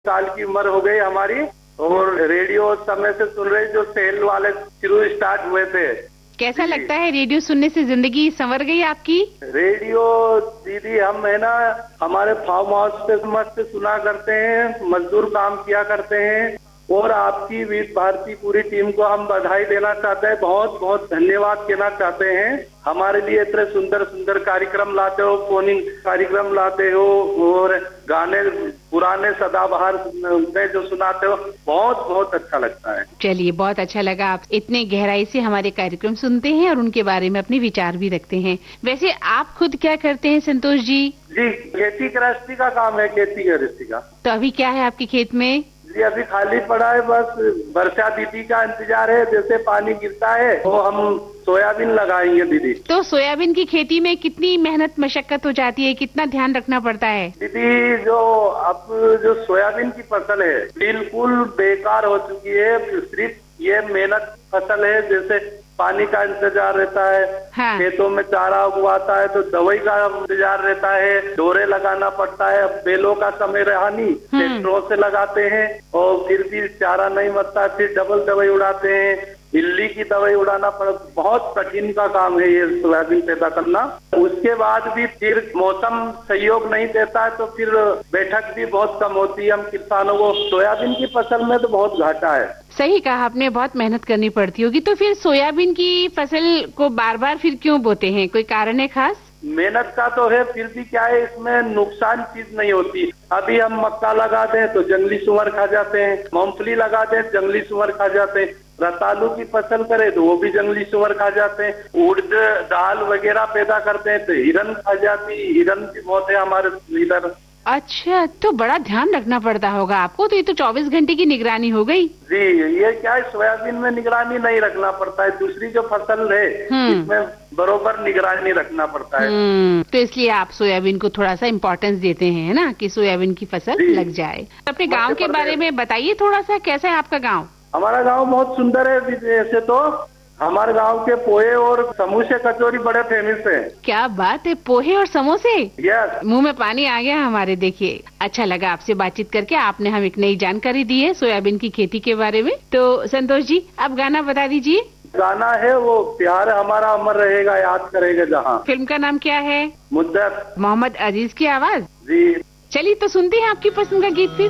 साल की उम्र हो गई हमारी और रेडियो समय से सुन रहे जो सेल वाले शुरू स्टार्ट हुए थे। कैसा लगता है रेडियो सुनने से जिंदगी संवर गई आपकी? रेडियो दीदी हम है ना हमारे फार्म हाउस पे मस्त सुना करते हैं, मजदूर काम किया करते हैं और आपकी विविध भारती पूरी टीम को हम बधाई देना चाहते हैं, बहुत बहुत धन्यवाद कहना चाहते हैं। हमारे लिए इतने सुंदर सुंदर कार्यक्रम लाते हो, फोनिंग कार्यक्रम लाते हो और गाने पुराने सदाबहार में जो सुनाते हो, बहुत बहुत अच्छा लगता है। चलिए, बहुत अच्छा लगा आप इतने गहराई से हमारे कार्यक्रम सुनते हैं और उनके बारे में अपने विचार भी रखते हैं। वैसे आप खुद क्या करते हैं संतोष जी? जी, खेती गृहस्थी का काम है, खेती गृहस्थी का। तो अभी क्या है आपके खेत में? जी अभी खाली पड़ा है, बस वर्षा दीदी का इंतजार है, जैसे पानी गिरता है तो हम सोयाबीन लगाएंगे दीदी। तो सोयाबीन की खेती में कितनी मेहनत मशक्कत हो जाती है, कितना ध्यान रखना पड़ता है? दीदी जो सोयाबीन की फसल है बिल्कुल बेकार हो चुकी है, सिर्फ ये मेहनत फसल है, जैसे पानी का इंतजार रहता है। हाँ। खेतों में चारा उगवाता है तो दवाई का इंतजार रहता है, डोरे लगाना पड़ता है। अब बेलों का समय रहा नहीं, ट्रैक्टरों से लगाते हैं और फिर भी चारा नहीं मरता, फिर डबल दवाई उड़ाते हैं, इल्ली की दवाई उड़ाना पड़ा। बहुत कठिन का काम है ये सोयाबीन पैदा करना। उसके बाद भी फिर मौसम सहयोग नहीं देता है तो फिर बैठक भी बहुत कम होती है हम किसानों को। सोयाबीन की फसल में तो बहुत घाटा है। सही कहा आपने, बहुत मेहनत करनी पड़ती होगी। तो फिर सोयाबीन की फसल को बार बार फिर क्यों बोते हैं, कोई कारण है खास? मेहनत का तो है, फिर भी क्या है इसमें नुकसान चीज नहीं होती। अभी हम मक्का लगा दें तो जंगली सुअर खा जाते हैं, मूंगफली लगा दें जंगली सुअर खा जाते हैं, रतालू की फसल करे तो वो भी जंगली सुअर खा जाते हैं, उड़द दाल वगैरह पैदा करते हैं तो हिरन खा जाती, हिरन की मौत है हमारे इधर। अच्छा, तो बड़ा ध्यान रखना पड़ता होगा आपको। तो ये तो 24 घंटे की निगरानी हो गई। जी, ये क्या है सोयाबीन में निगरानी नहीं रखना पड़ता है, दूसरी जो फसल है इसमें बरोबर निगरानी रखना पड़ता है। तो इसलिए आप सोयाबीन को थोड़ा सा इम्पोर्टेंस देते हैं, है ना, कि सोयाबीन की फसल लग जाए। अपने गाँव के बारे में बताइए थोड़ा सा, कैसा है आपका गाँव? हमारा गाँव बहुत सुंदर है। ऐसे तो हमारे गांव के पोहे और समोसे कचौरी बड़े फेमस है। क्या बात है, पोहे और समोसे? यस। मुंह में पानी आ गया हमारे। देखिए, अच्छा लगा आपसे बातचीत करके, आपने हमें एक नई जानकारी दी है सोयाबीन की खेती के बारे में। तो संतोष जी, अब गाना बता दीजिए। गाना है वो प्यार हमारा अमर रहेगा याद करेगा जहाँ। फिल्म का नाम क्या है? मुद्दत। मोहम्मद अजीज की आवाज। जी। चलिए तो सुनते हैं आपकी पसंद का गीत फिर।